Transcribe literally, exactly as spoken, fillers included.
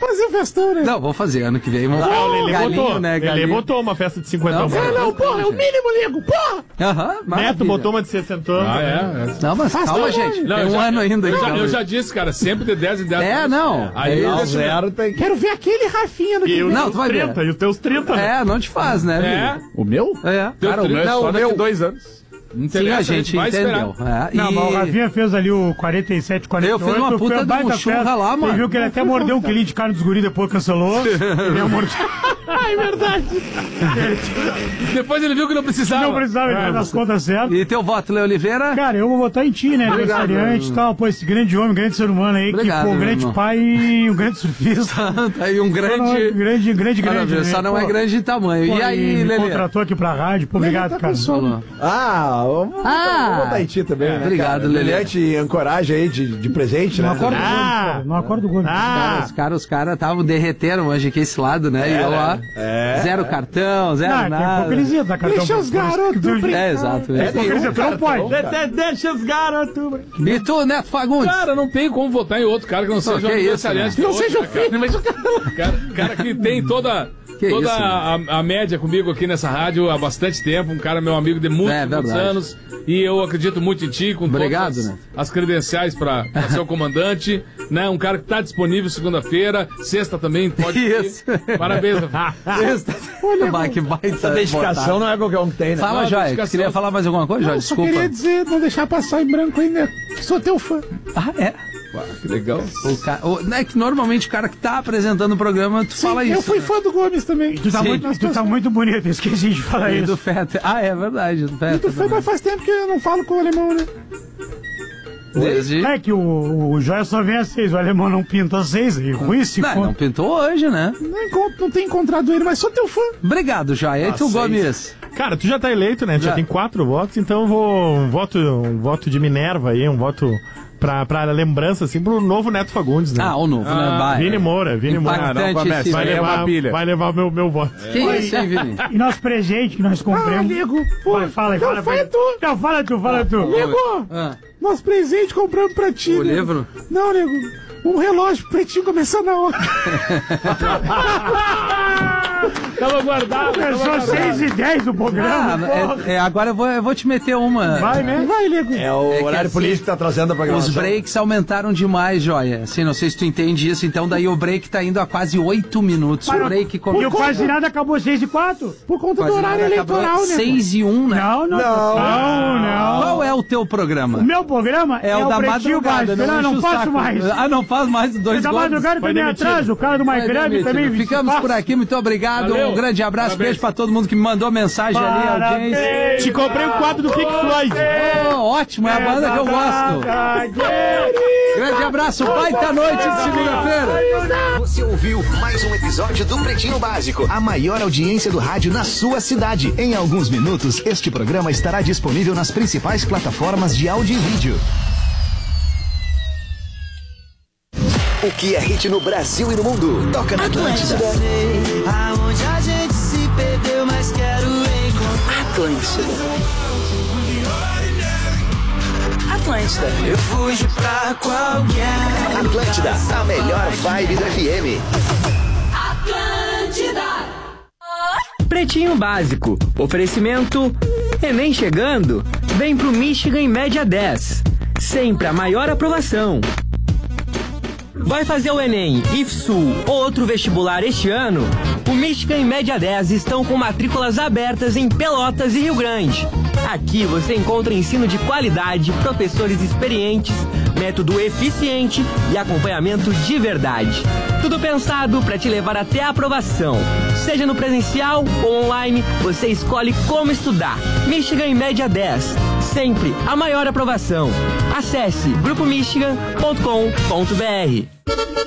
fazer festão, né? Não, vou fazer. Ano que vem vamos fazer. Ah, o Lelê Galinho, botou, né? Lelê Galinho. botou uma festa de cinquenta anos. Não, não, porra, é o mínimo, nego, porra! Aham, Neto maravilha. botou uma de sessenta anos. Ah, é? Não, mas Faz calma, tempo, gente. Não, Tem eu um já- ano ainda. Eu já, então. eu já disse, cara, sempre de dez em dez É, anos. não. Aí É eu isso. zero. Quero ver aquele Rafinha no E que os vem. Não, teus tu vai ver. trinta, e os teus trinta, né? É, não te faz, né, É. amigo? O meu? É. Cara, o meu é Não, só o daqui meu- dois anos. Não Sim, interessa, a gente vai entendeu. esperar. É, Não, e... mas o Rafinha fez ali o quarenta e sete, quarenta e oito. Eu fiz uma foi puta de baita um churra festa. lá, mano. Você viu que ele até mordeu um quilinho de carne dos guri, depois cancelou. Ele ia morder. Ah, é verdade. Depois ele viu que não precisava. Não precisava, ele fez as contas certas. E teu voto, Leo Oliveira? Cara, eu vou votar em ti, né? Obrigado, Aniversariante e tal. Pô, esse grande homem, grande ser humano aí, Obrigado, que, pô, um grande irmão. pai e um grande surfista. Tá aí um grande... Não, grande, grande, grande. Maravilha, né? só não Pô, é grande em tamanho. pô, E aí, me Lelê? contratou aqui pra rádio. Pô, obrigado, tá cara. com sono. Ah, vamos Ah. vamos botar em ti também, né? Obrigado, cara? Lelê. Brilhante ancoragem aí de, de presente, Não né? acorda o Gomes, Ah. cara. Não acorda o Gomes. Ah, Os caras os caras estavam derreteram hoje aqui esse lado, né? E eu lá, É. zero cartão, zero Ah, tem nada. hipocrisia da cartão. Deixa os garotos brincar. É, exato. É, tem Hipocrisia, um tu não cartão, pode. cara. deixa os garotos. E tu, Neto Fagundes? Cara, não tem como votar em outro cara que não seja que um isso, aniversariante. né? que Não outro, seja o né, cara? filho, mas o cara... Cara, cara que tem toda, Que toda isso, a, a média comigo aqui nessa rádio há bastante tempo. Um cara meu amigo de muitos, É, muitos verdade. anos. E eu acredito muito em ti, com Obrigado, todas as, né? as credenciais pra, pra ser o comandante. Né? Um cara que tá disponível segunda-feira, sexta também pode ir. Isso. Parabéns. Olha, vai, que baita. Essa dedicação não é qualquer um que tem, né? Fala, Não, Joia. dedicação. Queria falar mais alguma coisa, Joia? Eu só Desculpa. queria dizer, não deixar passar em branco ainda. Sou teu fã. Ah, é? Que legal. O ca... o... É que normalmente o cara que tá apresentando o programa, tu fala Sim, isso. eu fui né? fã do Gomes também. Tu tá, Sim. muito, tu tá muito bonito, eu esqueci de falar E isso. do Feta. Ah, é verdade, do Feta. Tu foi, mas faz tempo que eu não falo com o alemão, né? Desde... É que o, o Joia só vem às seis, o alemão não pinta às seis, e ruim se Não, não conta. pintou hoje, né? Não, encontro, não tenho encontrado ele, mas sou teu fã. Obrigado, Joia. E tu, Gomes? Cara, tu já tá eleito, né? Já, Já. tem quatro votos, então eu vou um voto, um voto de Minerva aí, um voto pra, pra lembrança, assim, pro novo Neto Fagundes, né? Ah, o novo, né? Vai. Vini Moura, Vini Moura. Impactante Não, comece. esse vai, velho. levar, É uma pilha. vai levar meu, meu voto. Que isso, hein, Vini? E nosso presente que nós Ah, compramos. nego. Pô, Vai, fala aí, não, fala. fala pra- tu. Não, fala tu, fala tu. Nego, Ah, nosso presente compramos pra ti. o nego. livro? Não, nego. Um relógio pro pretinho começar na hora. Tava guardado. É só seis e dez do Ah, programa, porra. é, é, agora eu vou, eu vou te meter uma. Vai, né? Vai, nego. É o É que horário assim, político que tá trazendo a Os programação. breaks aumentaram demais, Joia. Assim, não sei se tu entende isso. Então, daí o break tá indo a quase oito minutos. O break E o começou. quase nada acabou seis e quatro. Por conta do Quase horário nada, acabou eleitoral, né? seis e um, né? Não, não. Não. Não, não. Qual é o teu programa? O meu programa É, o da Pretinho madrugada. Básico. Não, enche não o faço saco. mais. Ah, não faz mais os dois Da gols. madrugada Foi também demitido. atrás, o cara do Vai MyCrab demitido. também. Ficamos por aqui, muito obrigado. Valeu. Um grande abraço, Parabéns. beijo pra todo mundo que me mandou mensagem ali, audiência. Parabéns. Te comprei o quadro do Pink Floyd. Oh, ótimo, é a banda que eu gosto. Grande abraço, baita noite de segunda-feira. Você ouviu mais um episódio do Pretinho Básico, a maior audiência do rádio na sua cidade. Em alguns minutos, este programa estará disponível nas principais plataformas de áudio e vídeo. O que é hit no Brasil e no mundo? Toca na Atlântida. Aonde a gente se perdeu, mas quero encontrar. Atlântida. Atlântida. Eu fujo pra qualquer. Atlântida, a melhor vibe do F M. Pretinho Básico. Oferecimento Enem chegando. Vem pro Michigan em média dez. Sempre a maior aprovação. Vai fazer o Enem, IFSU ou outro vestibular este ano? O Michigan e Média dez estão com matrículas abertas em Pelotas e Rio Grande. Aqui você encontra ensino de qualidade, professores experientes, método eficiente e acompanhamento de verdade. Tudo pensado para te levar até a aprovação. Seja no presencial ou online, você escolhe como estudar. Michigan e Média dez. Sempre a maior aprovação. Acesse grupo michigan ponto com ponto br.